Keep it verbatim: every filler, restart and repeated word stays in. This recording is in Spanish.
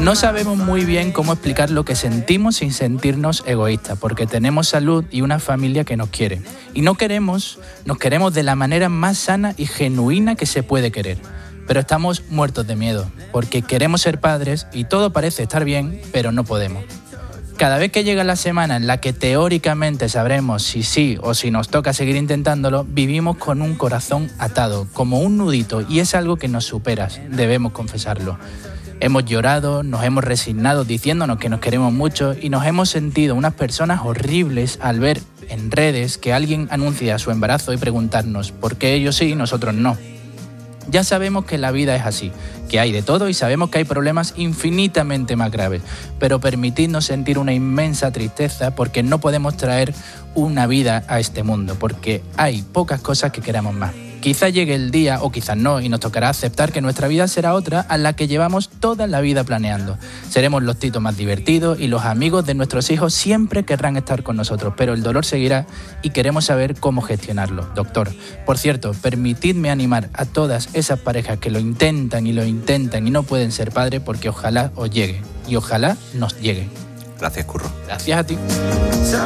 No sabemos muy bien cómo explicar lo que sentimos sin sentirnos egoístas, porque tenemos salud y una familia que nos quiere. Y no queremos, nos queremos de la manera más sana y genuina que se puede querer. Pero estamos muertos de miedo, porque queremos ser padres y todo parece estar bien, pero no podemos. Cada vez que llega la semana en la que teóricamente sabremos si sí o si nos toca seguir intentándolo, vivimos con un corazón atado, como un nudito, y es algo que nos supera, debemos confesarlo. Hemos llorado, nos hemos resignado diciéndonos que nos queremos mucho y nos hemos sentido unas personas horribles al ver en redes que alguien anuncia su embarazo y preguntarnos por qué ellos sí y nosotros no. Ya sabemos que la vida es así, que hay de todo y sabemos que hay problemas infinitamente más graves, pero permitidnos sentir una inmensa tristeza porque no podemos traer una vida a este mundo, porque hay pocas cosas que queramos más. Quizá llegue el día, o quizás no, y nos tocará aceptar que nuestra vida será otra a la que llevamos toda la vida planeando. Seremos los titos más divertidos y los amigos de nuestros hijos siempre querrán estar con nosotros, pero el dolor seguirá y queremos saber cómo gestionarlo, doctor. Por cierto, permitidme animar a todas esas parejas que lo intentan y lo intentan y no pueden ser padres, porque ojalá os llegue y ojalá nos llegue. Gracias, Curro. Gracias a ti.